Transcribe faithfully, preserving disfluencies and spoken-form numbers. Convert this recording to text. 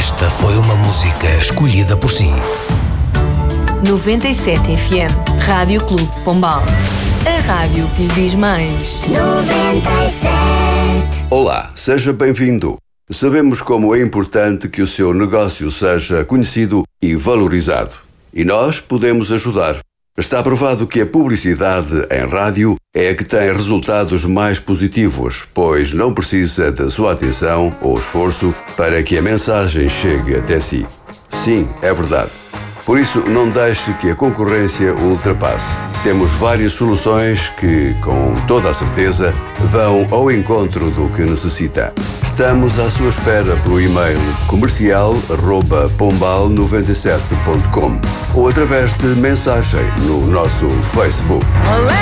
Esta foi uma música escolhida por si. noventa e sete F M, Rádio Clube de Pombal. A rádio que lhe diz mais. noventa e sete. Olá, seja bem-vindo. Sabemos como é importante que o seu negócio seja conhecido e valorizado. E nós podemos ajudar. Está provado que a publicidade em rádio é a que tem resultados mais positivos, pois não precisa da sua atenção ou esforço para que a mensagem chegue até si. Sim, é verdade. Por isso, não deixe que a concorrência o ultrapasse. Temos várias soluções que, com toda a certeza, vão ao encontro do que necessita. Estamos à sua espera pelo e-mail comercial arroba pombal noventa e sete ponto com ou através de mensagem no nosso Facebook.